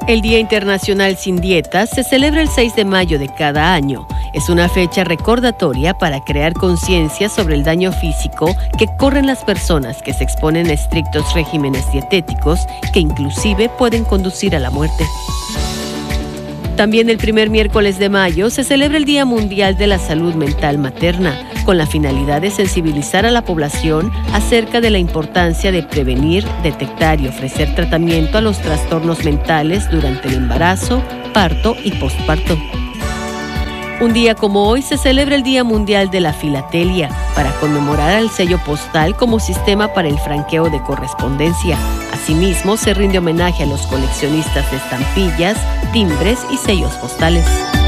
El Día Internacional Sin Dietas se celebra el 6 de mayo de cada año. Es una fecha recordatoria para crear conciencia sobre el daño físico que corren las personas que se exponen a estrictos regímenes dietéticos que inclusive pueden conducir a la muerte. También el primer miércoles de mayo se celebra el Día Mundial de la Salud Mental Materna, con la finalidad de sensibilizar a la población acerca de la importancia de prevenir, detectar y ofrecer tratamiento a los trastornos mentales durante el embarazo, parto y posparto. Un día como hoy se celebra el Día Mundial de la Filatelia, para conmemorar al sello postal como sistema para el franqueo de correspondencia. Asimismo, se rinde homenaje a los coleccionistas de estampillas, timbres y sellos postales.